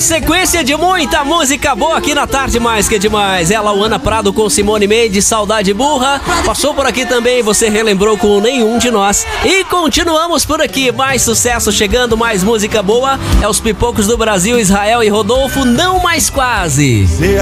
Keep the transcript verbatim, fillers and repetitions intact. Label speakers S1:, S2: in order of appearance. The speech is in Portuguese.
S1: sequência de muita música boa aqui na Tarde Mais Que Demais. Ela, Ana Prado com Simone Mendes, Saudade Burra. Passou por aqui também, você relembrou com Nenhum de Nós. E continuamos por aqui, mais sucesso chegando, mais música boa. É os Pipocos do Brasil, Israel e Rodolfo, Não Mais Quase.